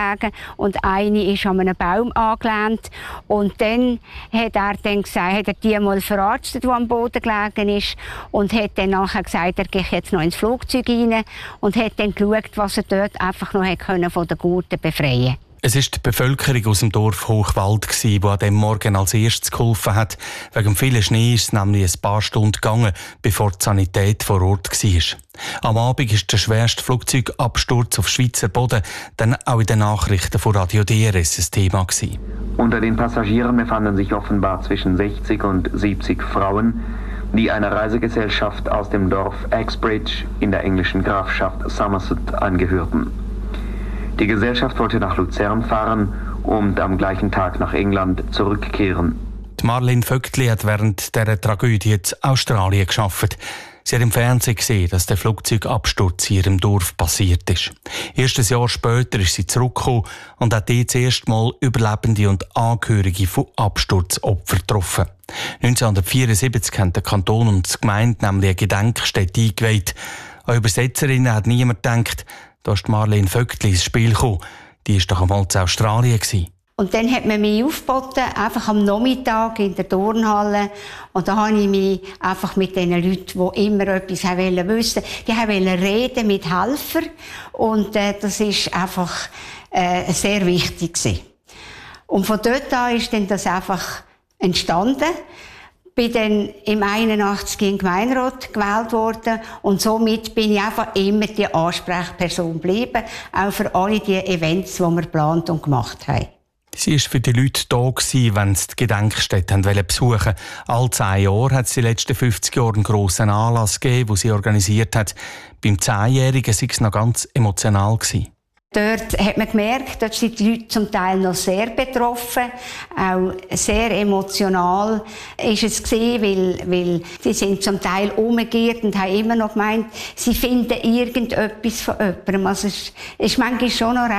gelegen und eine ist an einem Baum angelehnt. Und dann hat er die mal verarztet, die am Boden gelegen ist, und hat dann nachher gesagt, er geht jetzt noch ins Flugzeug rein und hat dann geschaut, was er dort einfach noch von den Gurten befreien konnte. Es war die Bevölkerung aus dem Dorf Hochwald, die an diesem Morgen als erstes geholfen hat. Wegen vielen Schnee ist es nämlich ein paar Stunden gegangen, bevor die Sanität vor Ort war. Am Abend war der schwerste Flugzeugabsturz auf Schweizer Boden dann auch in den Nachrichten von Radio DRS ein Thema gewesen. Unter den Passagieren befanden sich offenbar zwischen 60 und 70 Frauen, die einer Reisegesellschaft aus dem Dorf Axbridge in der englischen Grafschaft Somerset angehörten. Die Gesellschaft wollte nach Luzern fahren und am gleichen Tag nach England zurückkehren. Die Marlene Vögtli hat während dieser Tragödie in Australien gearbeitet. Sie hat im Fernsehen gesehen, dass der Flugzeugabsturz in ihrem Dorf passiert ist. Erst ein Jahr später ist sie zurückgekommen und hat dort das erste Mal Überlebende und Angehörige von Absturzopfern getroffen. 1974 haben der Kanton und die Gemeinde nämlich eine Gedenkstätte eingeweiht. An Übersetzerinnen hat niemand gedacht, da ist Marlene Vögtli ins Spiel gekommen. Die war doch einmal in Australien. Und dann hat man mich aufgeboten, einfach am Nachmittag in der Turnhalle. Und da habe ich mich einfach mit den Leuten, die immer etwas wissen wollten, die wollten reden mit Helfern. Und das ist einfach sehr wichtig. Und von dort an ist dann das einfach entstanden. Ich bin dann im 81 in den Gemeinderat gewählt worden und somit bin ich einfach immer die Ansprechperson geblieben, auch für alle die Events, die wir geplant und gemacht haben. Sie war für die Leute da, wenn sie die Gedenkstätte besuchen wollten. Alle 10 Jahre hat sie in den letzten 50 Jahren einen grossen Anlass gegeben, den sie organisiert hat. Beim 10-Jährigen war es noch ganz emotional gewesen. Dort hat man gemerkt, dort sind die Leute zum Teil noch sehr betroffen, auch sehr emotional ist es gewesen, weil sie sind zum Teil umgekehrt und haben immer noch gemeint, sie finden irgendetwas von jemandem. Also es ist manchmal schon noch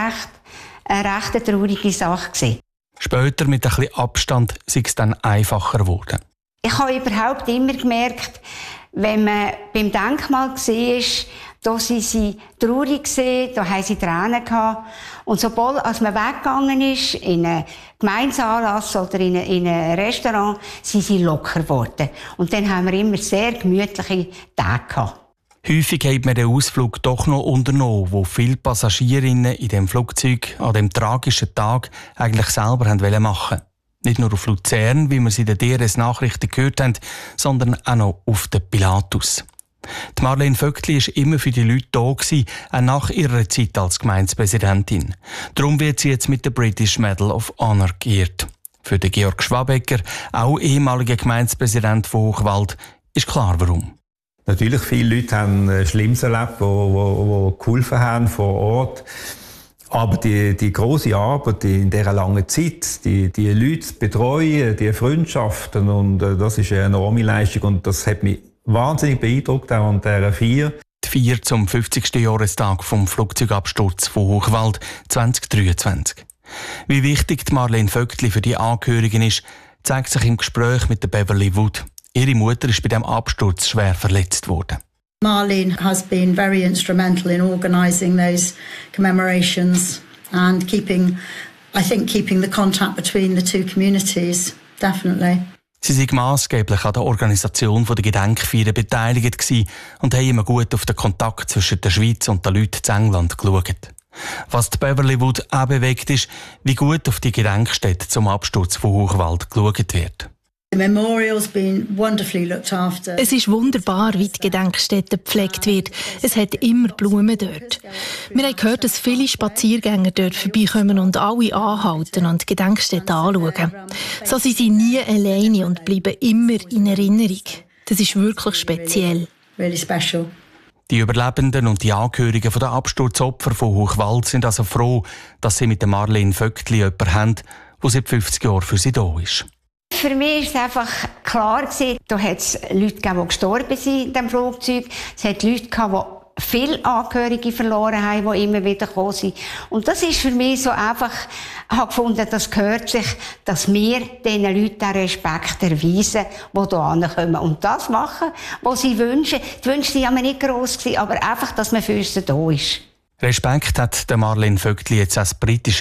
eine recht traurige Sache gewesen. Später, mit ein bisschen Abstand, ist es dann einfacher geworden. Ich habe überhaupt immer gemerkt, wenn man beim Denkmal war, da sind sie traurig gewesen, da haben sie Tränen gehabt. Und sobald als man weggegangen ist, in einen Gemeinsanlass oder in ein Restaurant, sind sie locker geworden. Und dann haben wir immer sehr gemütliche Tage gehabt. Häufig hat man den Ausflug doch noch unternommen, wo viele Passagierinnen in dem Flugzeug an dem tragischen Tag eigentlich selber machen wollten. Nicht nur auf Luzern, wie wir sie in den DRS-Nachrichten gehört haben, sondern auch noch auf den Pilatus. Die Marlene Vögtli war immer für die Leute da, auch nach ihrer Zeit als Gemeindepräsidentin. Darum wird sie jetzt mit dem British Medal of Honor geehrt. Für den Georg Schwabecker, auch ehemaliger Gemeindepräsident von Hochwald, ist klar, warum. Natürlich, viele Leute haben Schlimmes erlebt, die geholfen haben vor Ort. Aber die grosse Arbeit in dieser langen Zeit, die Leute zu betreuen, die Freundschaften, und das ist eine enorme Leistung und das hat mich wahnsinnig beeindruckt, auch an dieser Feier. Die Feier zum 50. Jahrestag vom Flugzeugabsturz von Hochwald 2023. Wie wichtig die Marlene Vögtli für die Angehörigen ist, zeigt sich im Gespräch mit der Beverly Wood. Ihre Mutter ist bei diesem Absturz schwer verletzt worden. Marlene has been very instrumental in organising those commemorations and keeping the contact between the two communities, definitely. Sie sind maßgeblich an der Organisation der Gedenkfeiern beteiligt gewesen und haben immer gut auf den Kontakt zwischen der Schweiz und den Leuten in England geschaut. Was die Beverly Wood auch bewegt, ist, wie gut auf die Gedenkstätte zum Absturz von Hochwald geschaut wird. The memorial's been wonderfully looked after. Es ist wunderbar, wie die Gedenkstätte gepflegt wird. Es hat immer Blumen dort. Wir haben gehört, dass viele Spaziergänger dort vorbeikommen und alle anhalten und die Gedenkstätte anschauen. So sind sie nie alleine und bleiben immer in Erinnerung. Das ist wirklich speziell. Really special. Die Überlebenden und die Angehörigen der Absturzopfer von Hochwald sind also froh, dass sie mit der Marlene Vögtli jemanden haben, der seit 50 Jahren für sie da ist. Für mich war es einfach klar, da hat es Leute gegeben, die gestorben sind in diesem Flugzeug. Es hat Leute gegeben, die viele Angehörige verloren haben, die immer wieder gekommen sind. Und das ist für mich so einfach, ich habe gefunden, das gehört sich, dass wir diesen Leuten den Respekt erweisen, die hier ankommen. Und das machen, was sie wünschen. Die Wünsche waren nicht gross, aber einfach, dass man für sie da ist. Respekt hat der Marlene Vögtli jetzt als britische